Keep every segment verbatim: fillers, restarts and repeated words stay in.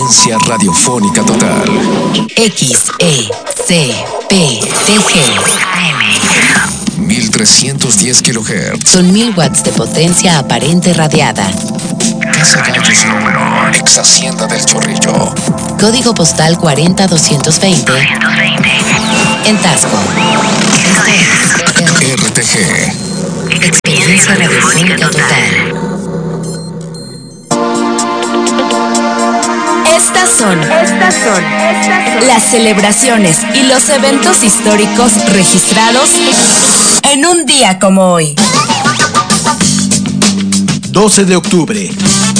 Experiencia radiofónica total. X E C P T G mil trescientos diez kilohertz. Son mil watts de potencia aparente radiada. Casa Gallos número uno. Ex Hacienda del Chorrillo. Código postal cuarenta doscientos veinte. En Tasco. R T G. Experiencia radiofónica total. Estas son, estas son, estas son las celebraciones y los eventos históricos registrados en un día como hoy. doce de octubre.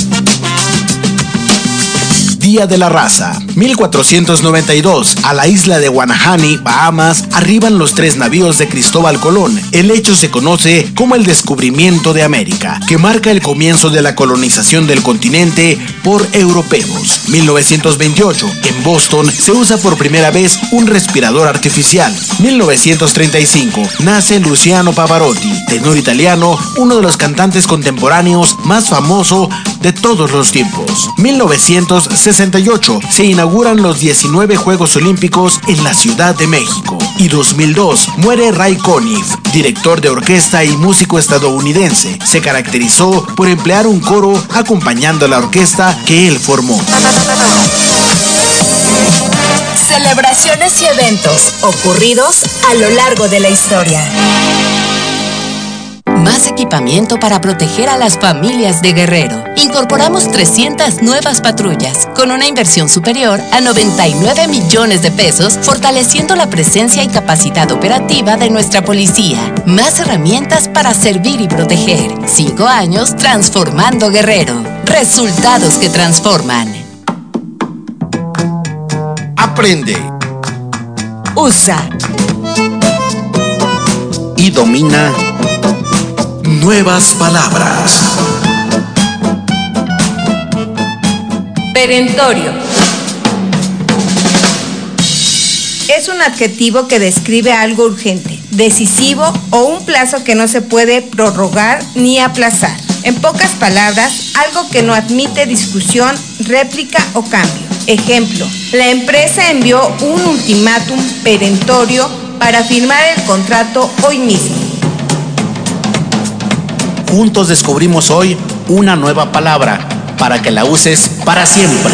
Día de la Raza. mil cuatrocientos noventa y dos. A la isla de Guanahani, Bahamas, arriban los tres navíos de Cristóbal Colón. El hecho se conoce como el descubrimiento de América, que marca el comienzo de la colonización del continente por europeos. mil novecientos veintiocho. En Boston se usa por primera vez un respirador artificial. mil novecientos treinta y cinco. Nace Luciano Pavarotti, tenor italiano, uno de los cantantes contemporáneos más famoso de todos los tiempos. mil novecientos sesenta y ocho. Se inauguran los diecinueve Juegos Olímpicos en la Ciudad de México. Y dos mil dos. Muere Ray Conniff, director de orquesta y músico estadounidense. Se caracterizó por emplear un coro acompañando a la orquesta que él formó. Celebraciones y eventos ocurridos a lo largo de la historia. Más equipamiento para proteger a las familias de Guerrero. Incorporamos trescientas nuevas patrullas con una inversión superior a noventa y nueve millones de pesos, fortaleciendo la presencia y capacidad operativa de nuestra policía. Más herramientas para servir y proteger. Cinco años transformando Guerrero. Resultados que transforman. Aprende. Usa. Y domina nuevas palabras. Perentorio. Es un adjetivo que describe algo urgente, decisivo o un plazo que no se puede prorrogar ni aplazar. En pocas palabras, algo que no admite discusión, réplica o cambio. Ejemplo, la empresa envió un ultimátum perentorio para firmar el contrato hoy mismo. Juntos descubrimos hoy una nueva palabra para que la uses para siempre.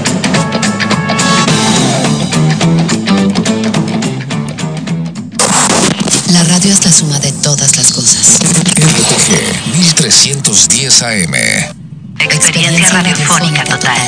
La radio es la suma de todas las cosas. R T G mil trescientos diez A M. Experiencia radiofónica total.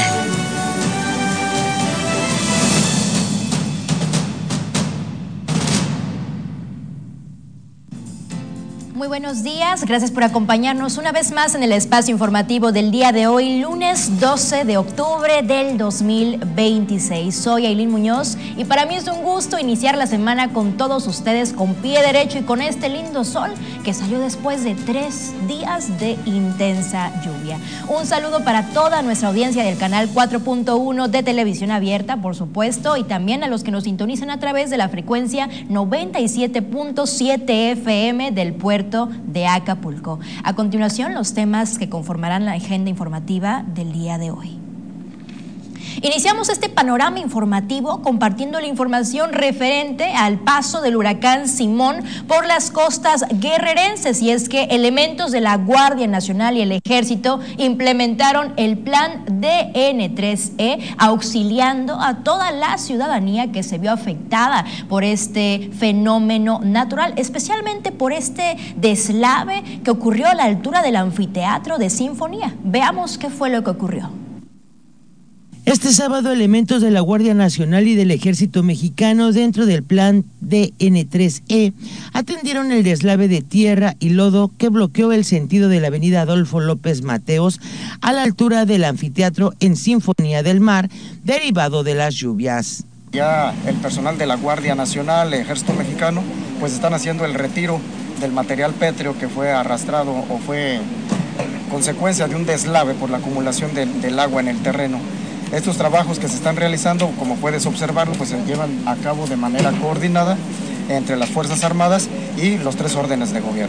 Muy buenos días, gracias por acompañarnos una vez más en el espacio informativo del día de hoy, lunes doce de octubre del dos mil veintiséis. Soy Ailín Muñoz y para mí es un gusto iniciar la semana con todos ustedes con pie derecho y con este lindo sol que salió después de tres días de intensa lluvia. Un saludo para toda nuestra audiencia del canal cuatro punto uno de televisión abierta, por supuesto, y también a los que nos sintonizan a través de la frecuencia noventa y siete punto siete F M del puerto de Acapulco. A continuación, los temas que conformarán la agenda informativa del día de hoy. Iniciamos este panorama informativo compartiendo la información referente al paso del huracán Simón por las costas guerrerenses, y es que elementos de la Guardia Nacional y el Ejército implementaron el plan D N tres E, auxiliando a toda la ciudadanía que se vio afectada por este fenómeno natural, especialmente por este deslave que ocurrió a la altura del anfiteatro de Sinfonía. Veamos qué fue lo que ocurrió. Este sábado, elementos de la Guardia Nacional y del Ejército Mexicano dentro del plan D N tres E atendieron el deslave de tierra y lodo que bloqueó el sentido de la avenida Adolfo López Mateos a la altura del anfiteatro en Sinfonía del Mar, derivado de las lluvias. Ya el personal de la Guardia Nacional, Ejército Mexicano, pues están haciendo el retiro del material pétreo que fue arrastrado o fue consecuencia de un deslave por la acumulación de, del agua en el terreno. Estos trabajos que se están realizando, como puedes observarlo, pues se llevan a cabo de manera coordinada entre las Fuerzas Armadas y los tres órdenes de gobierno.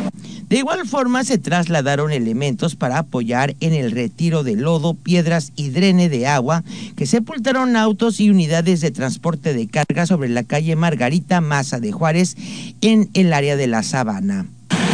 De igual forma, se trasladaron elementos para apoyar en el retiro de lodo, piedras y drene de agua, que sepultaron autos y unidades de transporte de carga sobre la calle Margarita Maza de Juárez, en el área de la Sabana.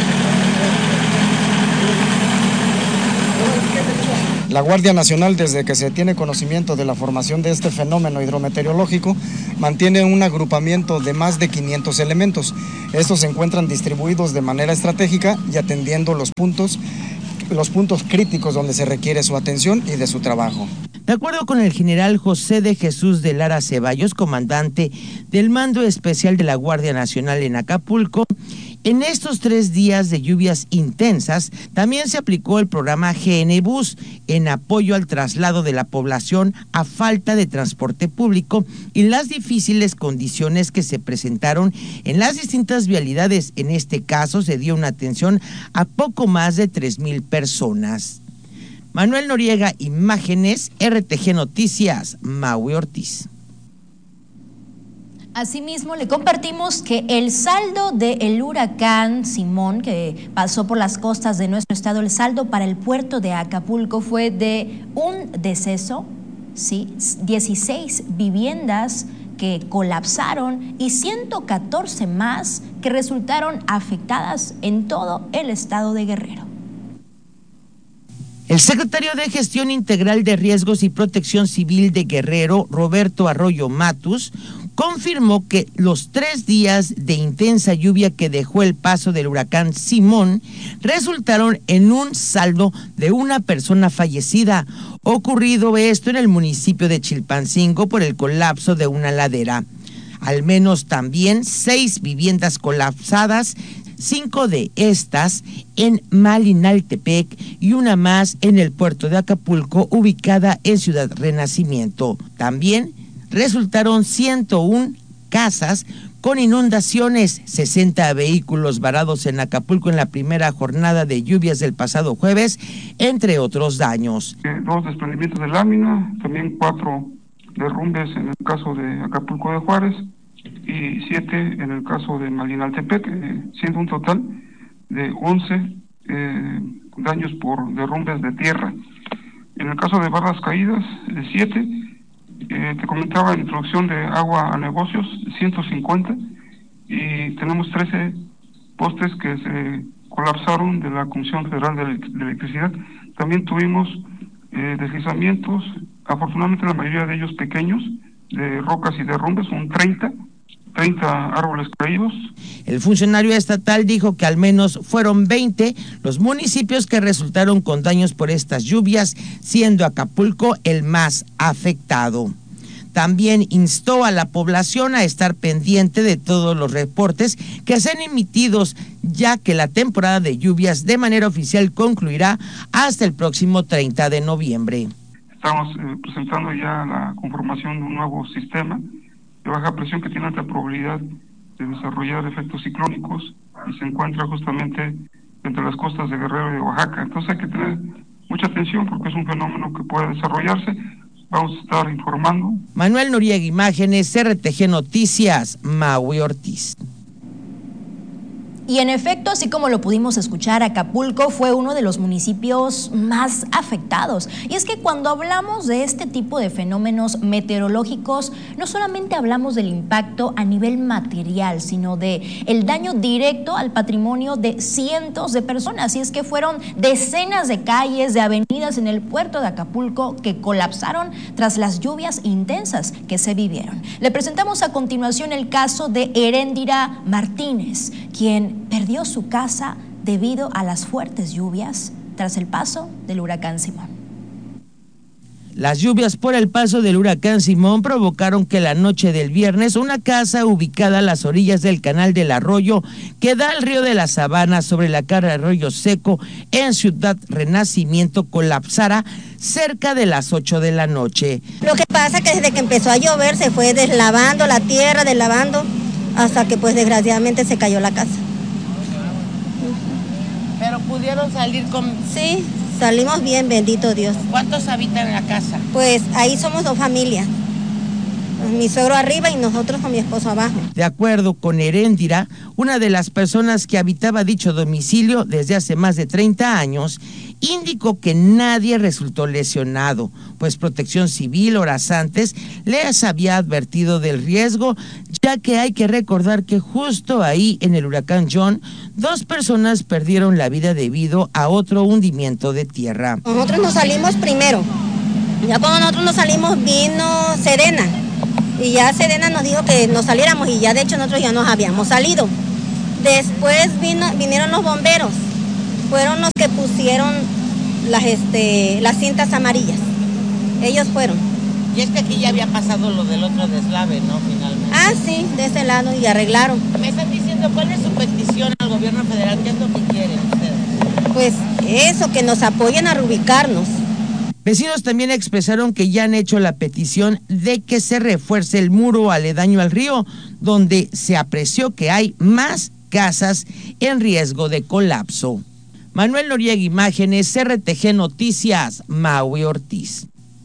La Guardia Nacional, desde que se tiene conocimiento de la formación de este fenómeno hidrometeorológico, mantiene un agrupamiento de más de quinientos elementos. Estos se encuentran distribuidos de manera estratégica y atendiendo los puntos, los puntos críticos donde se requiere su atención y de su trabajo. De acuerdo con el general José de Jesús de Lara Ceballos, comandante del Mando Especial de la Guardia Nacional en Acapulco, en estos tres días de lluvias intensas, también se aplicó el programa G N Bus en apoyo al traslado de la población a falta de transporte público y las difíciles condiciones que se presentaron en las distintas vialidades. En este caso, se dio una atención a poco más de tres mil personas. Manuel Noriega, imágenes, R T G Noticias, Maui Ortiz. Asimismo, le compartimos que el saldo del huracán Simón, que pasó por las costas de nuestro estado, el saldo para el puerto de Acapulco fue de un deceso, ¿sí? dieciséis viviendas que colapsaron y ciento catorce más que resultaron afectadas en todo el estado de Guerrero. El secretario de Gestión Integral de Riesgos y Protección Civil de Guerrero, Roberto Arroyo Matus, confirmó que los tres días de intensa lluvia que dejó el paso del huracán Simón resultaron en un saldo de una persona fallecida, ocurrido esto en el municipio de Chilpancingo por el colapso de una ladera. Al menos también seis viviendas colapsadas, cinco de estas en Malinaltepec y una más en el puerto de Acapulco, ubicada en Ciudad Renacimiento. También resultaron ciento una casas con inundaciones, sesenta vehículos varados en Acapulco en la primera jornada de lluvias del pasado jueves, entre otros daños. Eh, dos desprendimientos de lámina, también cuatro derrumbes en el caso de Acapulco de Juárez y siete en el caso de Malinaltepec, eh, siendo un total de once eh, daños por derrumbes de tierra. En el caso de barras caídas, de siete. Eh, te comentaba en introducción de agua a negocios, ciento cincuenta, y tenemos trece postes que se colapsaron de la Comisión Federal de, de Electricidad. También tuvimos eh, deslizamientos, afortunadamente la mayoría de ellos pequeños, de rocas y derrumbes, son treinta, treinta árboles caídos. El funcionario estatal dijo que al menos fueron veinte los municipios que resultaron con daños por estas lluvias, siendo Acapulco el más afectado. También instó a la población a estar pendiente de todos los reportes que sean emitidos, ya que la temporada de lluvias de manera oficial concluirá hasta el próximo treinta de noviembre. Estamos eh, presentando ya la conformación de un nuevo sistema de baja presión que tiene alta probabilidad de desarrollar efectos ciclónicos y se encuentra justamente entre las costas de Guerrero y de Oaxaca. Entonces hay que tener mucha atención porque es un fenómeno que puede desarrollarse. Vamos a estar informando. Manuel Noriega, imágenes, R T G Noticias, Maui Ortiz. Y en efecto, así como lo pudimos escuchar, Acapulco fue uno de los municipios más afectados. Y es que cuando hablamos de este tipo de fenómenos meteorológicos, no solamente hablamos del impacto a nivel material, sino de el daño directo al patrimonio de cientos de personas. Y es que fueron decenas de calles, de avenidas en el puerto de Acapulco que colapsaron tras las lluvias intensas que se vivieron. Le presentamos a continuación el caso de Heréndira Martínez, quien perdió su casa debido a las fuertes lluvias tras el paso del huracán Simón. Las lluvias por el paso del huracán Simón provocaron que la noche del viernes una casa ubicada a las orillas del canal del Arroyo que da al río de la Sabana sobre la cara de Arroyo Seco en Ciudad Renacimiento colapsara cerca de las ocho de la noche. Lo que pasa es que desde que empezó a llover se fue deslavando la tierra, deslavando, hasta que pues desgraciadamente se cayó la casa. ¿Pero pudieron salir con...? Sí, salimos bien, bendito Dios. ¿Cuántos habitan en la casa? Pues ahí somos dos familias. Mi suegro arriba y nosotros con mi esposo abajo. De acuerdo con Heréndira, una de las personas que habitaba dicho domicilio desde hace más de treinta años, indicó que nadie resultó lesionado, pues Protección Civil horas antes les había advertido del riesgo, ya que hay que recordar que justo ahí en el huracán John, dos personas perdieron la vida debido a otro hundimiento de tierra. Nosotros nos salimos primero, ya cuando nosotros nos salimos vino Sedena, y ya Sedena nos dijo que nos saliéramos y ya de hecho nosotros ya nos habíamos salido. Después vino, vinieron los bomberos, fueron los que pusieron las, este, las cintas amarillas, ellos fueron. Y es que aquí ya había pasado lo del otro deslave, ¿no? Finalmente. Ah, sí, de ese lado y arreglaron. Me están diciendo, ¿cuál es su petición al gobierno federal? ¿Qué es lo que quieren ustedes? Pues eso, que nos apoyen a reubicarnos. Vecinos también expresaron que ya han hecho la petición de que se refuerce el muro aledaño al río, donde se apreció que hay más casas en riesgo de colapso. Manuel Noriega, Imágenes, R T G Noticias, Maui Ortiz.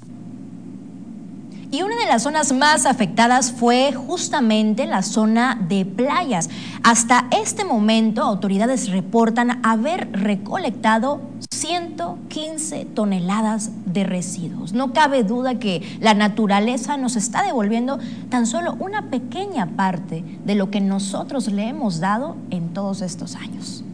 Y una de las zonas más afectadas fue justamente la zona de playas. Hasta este momento, autoridades reportan haber recolectado ciento quince toneladas de residuos. No cabe duda que la naturaleza nos está devolviendo tan solo una pequeña parte de lo que nosotros le hemos dado en todos estos años.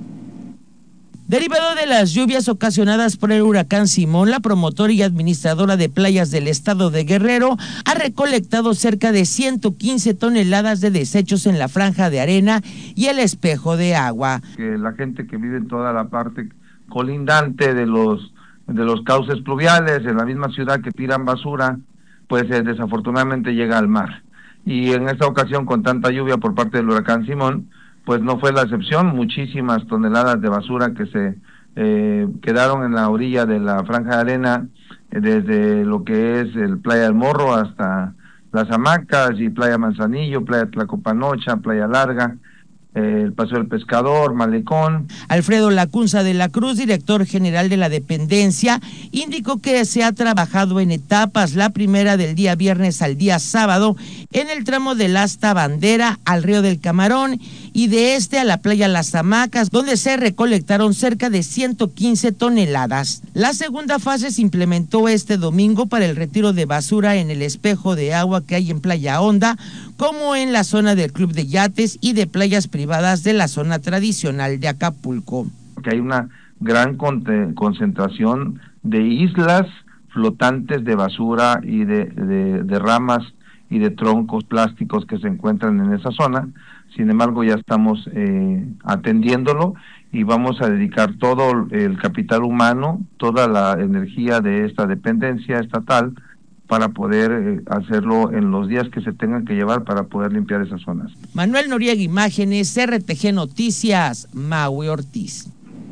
Derivado de las lluvias ocasionadas por el huracán Simón, la promotora y administradora de playas del estado de Guerrero ha recolectado cerca de ciento quince toneladas de desechos en la franja de arena y el espejo de agua. Que la gente que vive en toda la parte colindante de los de los cauces pluviales, en la misma ciudad que tiran basura, pues eh, desafortunadamente llega al mar. Y en esta ocasión, con tanta lluvia por parte del huracán Simón, pues no fue la excepción, muchísimas toneladas de basura que se eh, quedaron en la orilla de la franja de arena, eh, desde lo que es el Playa del Morro hasta las Hamacas y Playa Manzanillo, Playa Tlacopanocha, Playa Larga, eh, el Paseo del Pescador, Malecón. Alfredo Lacunza de la Cruz, director general de la dependencia, indicó que se ha trabajado en etapas, la primera del día viernes al día sábado, en el tramo del Asta Bandera al Río del Camarón y de este a la playa Las Hamacas, donde se recolectaron cerca de ciento quince toneladas. La segunda fase se implementó este domingo para el retiro de basura en el espejo de agua que hay en Playa Honda, como en la zona del Club de Yates y de playas privadas de la zona tradicional de Acapulco. Que hay una gran concentración de islas flotantes de basura y de, de, de ramas y de troncos plásticos que se encuentran en esa zona. Sin embargo, ya estamos eh, atendiéndolo y vamos a dedicar todo el capital humano, toda la energía de esta dependencia estatal para poder eh, hacerlo en los días que se tengan que llevar para poder limpiar esas zonas. Manuel Noriega, Imágenes, R T G Noticias, Maui Ortiz.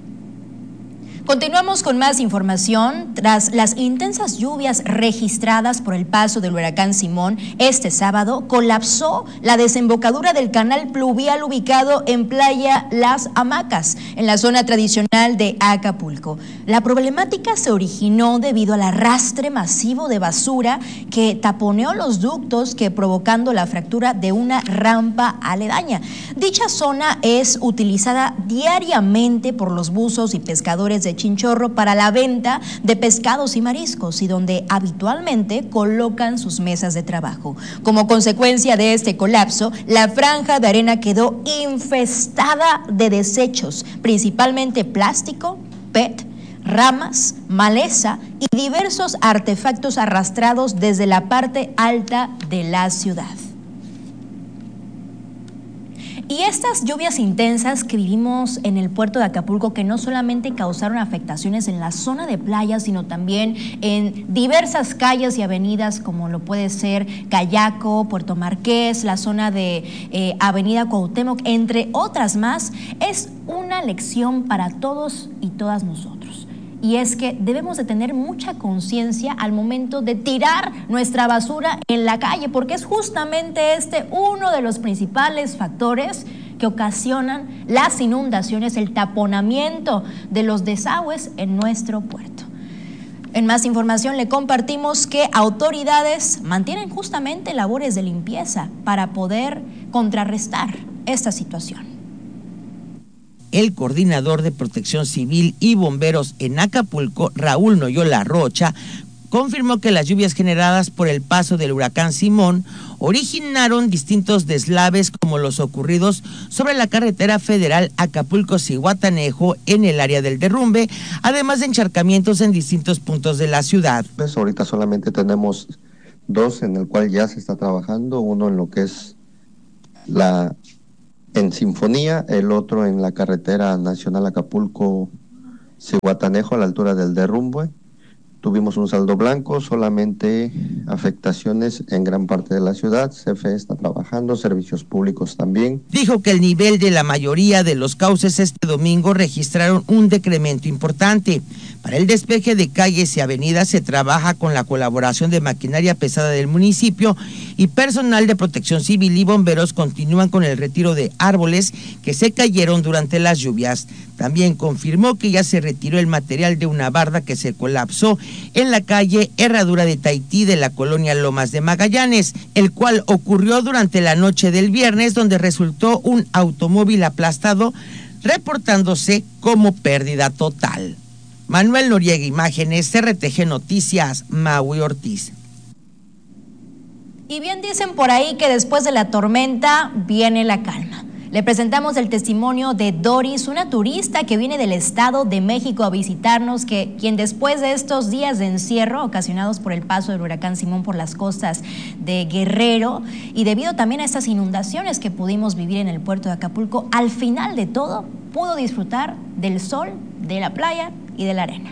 Continuamos con más información. Tras las intensas lluvias registradas por el paso del huracán Simón, este sábado colapsó la desembocadura del canal pluvial ubicado en Playa Las Hamacas, en la zona tradicional de Acapulco. La problemática se originó debido al arrastre masivo de basura que taponeó los ductos, que provocando la fractura de una rampa aledaña. Dicha zona es utilizada diariamente por los buzos y pescadores de Chinchorro para la venta de pescados y mariscos, y donde habitualmente colocan sus mesas de trabajo. Como consecuencia de este colapso, la franja de arena quedó infestada de desechos, principalmente plástico, P E T, ramas, maleza y diversos artefactos arrastrados desde la parte alta de la ciudad. Y estas lluvias intensas que vivimos en el puerto de Acapulco, que no solamente causaron afectaciones en la zona de playa, sino también en diversas calles y avenidas, como lo puede ser Cayaco, Puerto Marqués, la zona de eh, Avenida Cuauhtémoc, entre otras más, es una lección para todos y todas nosotros. Y es que debemos de tener mucha conciencia al momento de tirar nuestra basura en la calle, porque es justamente este uno de los principales factores que ocasionan las inundaciones, el taponamiento de los desagües en nuestro puerto. En más información le compartimos que autoridades mantienen justamente labores de limpieza para poder contrarrestar esta situación. El coordinador de Protección Civil y Bomberos en Acapulco, Raúl Noyola Rocha, confirmó que las lluvias generadas por el paso del huracán Simón originaron distintos deslaves como los ocurridos sobre la carretera federal Acapulco-Zihuatanejo en el área del derrumbe, además de encharcamientos en distintos puntos de la ciudad. Pues ahorita solamente tenemos dos en el cual ya se está trabajando, uno en lo que es la en Sinfonía, el otro en la carretera nacional Acapulco-Zihuatanejo a la altura del derrumbe. Tuvimos un saldo blanco, solamente afectaciones en gran parte de la ciudad. C F E está trabajando, servicios públicos también. Dijo que el nivel de la mayoría de los cauces este domingo registraron un decremento importante. Para el despeje de calles y avenidas se trabaja con la colaboración de maquinaria pesada del municipio y personal de Protección Civil y bomberos continúan con el retiro de árboles que se cayeron durante las lluvias. También confirmó que ya se retiró el material de una barda que se colapsó en la calle Herradura de Tahití de la colonia Lomas de Magallanes, el cual ocurrió durante la noche del viernes, donde resultó un automóvil aplastado, reportándose como pérdida total. Manuel Noriega, imágenes, R T G Noticias, Maui Ortiz. Y bien dicen por ahí que después de la tormenta viene la calma. Le presentamos el testimonio de Doris, una turista que viene del Estado de México a visitarnos, que quien después de estos días de encierro ocasionados por el paso del huracán Simón por las costas de Guerrero y debido también a estas inundaciones que pudimos vivir en el puerto de Acapulco, al final de todo pudo disfrutar del sol, de la playa y de la arena.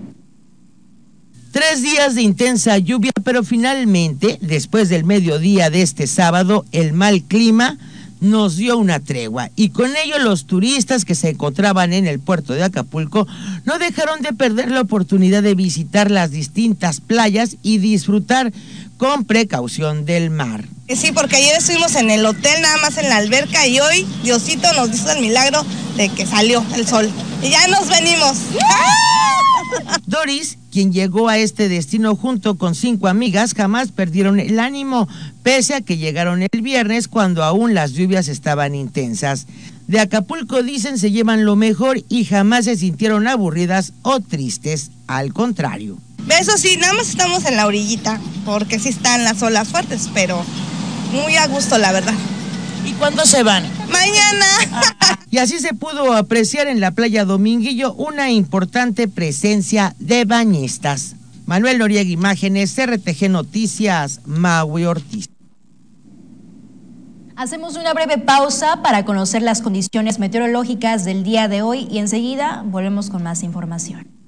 Tres días de intensa lluvia, pero finalmente, después del mediodía de este sábado, el mal clima nos dio una tregua y con ello los turistas que se encontraban en el puerto de Acapulco no dejaron de perder la oportunidad de visitar las distintas playas y disfrutar con precaución del mar. Sí, porque ayer estuvimos en el hotel, nada más en la alberca, y hoy Diosito nos hizo el milagro de que salió el sol. Y ya nos venimos. Doris, quien llegó a este destino junto con cinco amigas, jamás perdieron el ánimo, pese a que llegaron el viernes cuando aún las lluvias estaban intensas. De Acapulco, dicen, se llevan lo mejor y jamás se sintieron aburridas o tristes, al contrario. Eso sí, nada más estamos en la orillita, porque sí están las olas fuertes, pero muy a gusto, la verdad. ¿Y cuándo se van? Mañana. Y así se pudo apreciar en la playa Dominguillo una importante presencia de bañistas. Manuel Noriega, imágenes, R T G Noticias, Maui Ortiz. Hacemos una breve pausa para conocer las condiciones meteorológicas del día de hoy y enseguida volvemos con más información.